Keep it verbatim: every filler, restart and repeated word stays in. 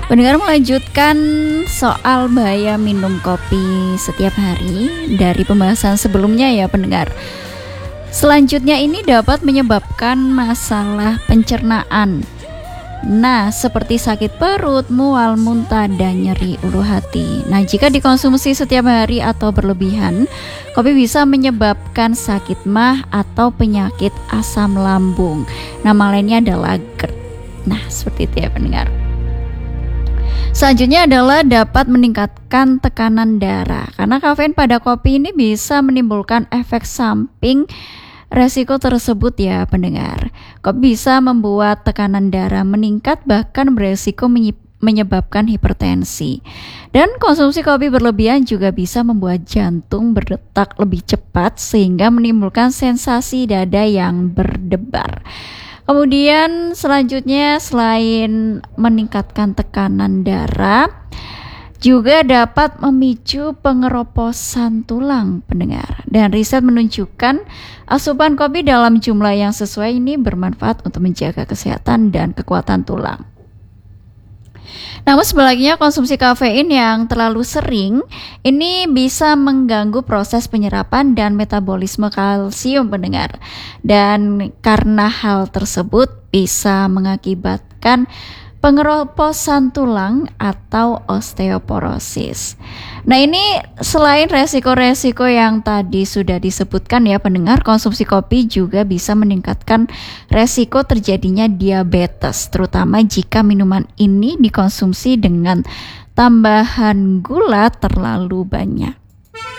Pendengar, melanjutkan soal bahaya minum kopi setiap hari dari pembahasan sebelumnya ya pendengar. Selanjutnya ini dapat menyebabkan masalah pencernaan. Nah, seperti sakit perut, mual, muntah, dan nyeri ulu hati. Nah, jika dikonsumsi setiap hari atau berlebihan, kopi bisa menyebabkan sakit mah atau penyakit asam lambung. Nama lainnya adalah GERD. Nah, seperti itu ya pendengar. Selanjutnya adalah dapat meningkatkan tekanan darah. Karena kafein pada kopi ini bisa menimbulkan efek samping resiko tersebut ya pendengar. Kopi bisa membuat tekanan darah meningkat, bahkan beresiko menyebabkan hipertensi. Dan konsumsi kopi berlebihan juga bisa membuat jantung berdetak lebih cepat sehingga menimbulkan sensasi dada yang berdebar. Kemudian selanjutnya selain meningkatkan tekanan darah, juga dapat memicu pengeroposan tulang pendengar. Dan riset menunjukkan asupan kopi dalam jumlah yang sesuai ini bermanfaat untuk menjaga kesehatan dan kekuatan tulang. Namun sebaliknya, konsumsi kafein yang terlalu sering ini bisa mengganggu proses penyerapan dan metabolisme kalsium pendengar. Dan karena hal tersebut bisa mengakibatkan pengeroposan tulang atau osteoporosis. Nah, ini selain resiko-resiko yang tadi sudah disebutkan ya pendengar, konsumsi kopi juga bisa meningkatkan resiko terjadinya diabetes, terutama jika minuman ini dikonsumsi dengan tambahan gula terlalu banyak.